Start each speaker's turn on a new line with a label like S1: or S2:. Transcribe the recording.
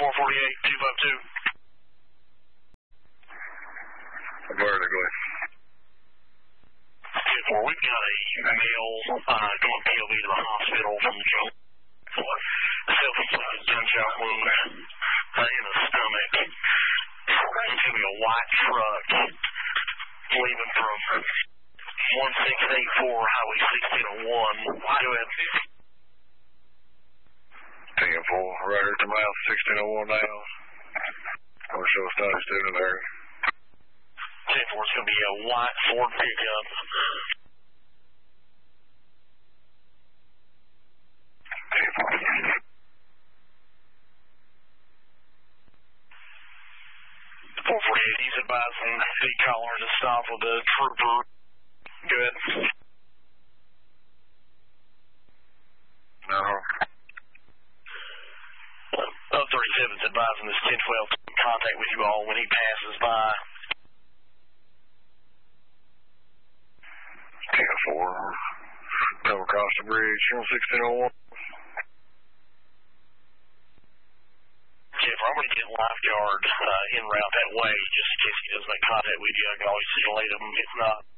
S1: 252. Where are they going?
S2: 10-4, we've got a male going POV to the hospital from Joe. Self-inflicted gunshot wound in the stomach. It's going to be a white truck leaving from 1684 Highway 1601. Go ahead.
S1: 10-4, right at the mouth, 1601 now. I'm going to show a study student there.
S2: 10-4, it's going to be a white Ford pickup. 448, he's advising the caller to stop with the trooper. Good.
S1: No.
S2: 37's advising this 1012 to contact with you all when he passes by.
S1: 10-4. Come across the bridge on 1601.
S2: 10-4, I'm going to get lifeguard en route that way just in case he doesn't make contact with you. I can always isolate him if not.